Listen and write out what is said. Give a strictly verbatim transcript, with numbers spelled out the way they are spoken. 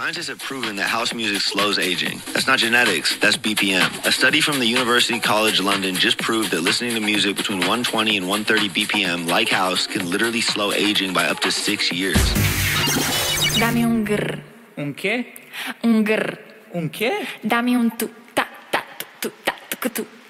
Scientists have proven that house music slows aging. That's not genetics, that's B P M. A study from the University College London just proved that listening to music between one twenty and one thirty B P M, like house, can literally slow aging by up to six years. Dammi un grr. Un che? Un grr. Un che? Dammi un tu, ta, ta, tu, tu, ta, tu, tu.